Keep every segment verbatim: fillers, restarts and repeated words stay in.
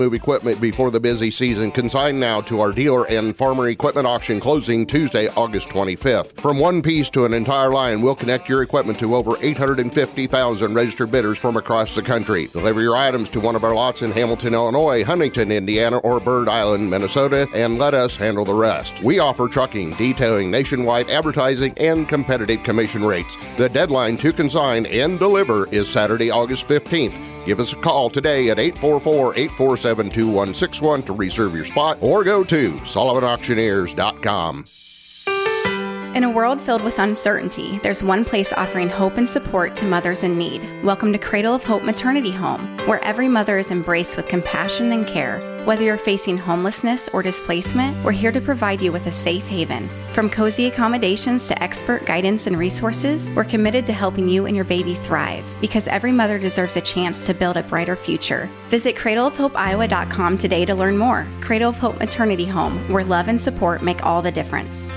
Move equipment before the busy season. Consign now to our dealer and farmer equipment auction closing Tuesday, August twenty-fifth. From one piece to an entire line, we'll connect your equipment to over eight hundred fifty thousand registered bidders from across the country. Deliver your items to one of our lots in Hamilton, Illinois, Huntington, Indiana, or Bird Island, Minnesota, and let us handle the rest. We offer trucking, detailing, nationwide advertising, and competitive commission rates. The deadline to consign and deliver is Saturday, August fifteenth. Give us a call today at eight four four, eight four seven, two one six one to reserve your spot, or go to sullivan auctioneers dot com. In a world filled with uncertainty, there's one place offering hope and support to mothers in need. Welcome to Cradle of Hope Maternity Home, where every mother is embraced with compassion and care. Whether you're facing homelessness or displacement, we're here to provide you with a safe haven. From cozy accommodations to expert guidance and resources, we're committed to helping you and your baby thrive, because every mother deserves a chance to build a brighter future. Visit cradle of hope iowa dot com today to learn more. Cradle of Hope Maternity Home, where love and support make all the difference.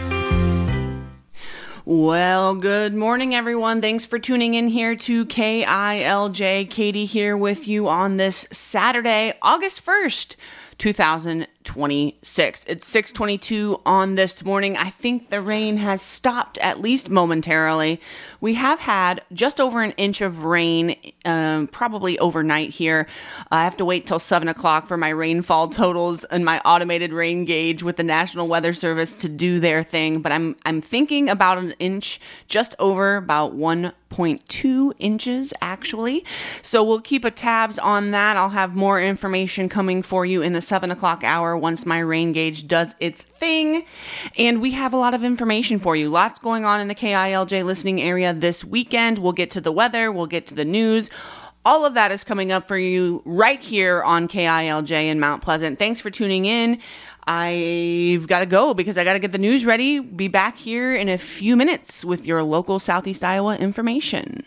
Well, good morning, everyone. Thanks for tuning in here to K I L J. Katie here with you on this Saturday, August first, two thousand twenty-six. It's six twenty-two on this morning. I think the rain has stopped, at least momentarily. We have had just over an inch of rain, um, probably overnight here. I have to wait till seven o'clock for my rainfall totals and my automated rain gauge with the National Weather Service to do their thing. But I'm I'm thinking about an inch, just over about one point two inches, actually. So we'll keep a tabs on that. I'll have more information coming for you in the seven o'clock hour once my rain gauge does its thing. And we have a lot of information for you. Lots going on in the K I L J listening area this weekend. We'll get to the weather. We'll get to the news. All of that is coming up for you right here on K I L J in Mount Pleasant. Thanks for tuning in. I've got to go because I got to get the news ready. Be back here in a few minutes with your local Southeast Iowa information.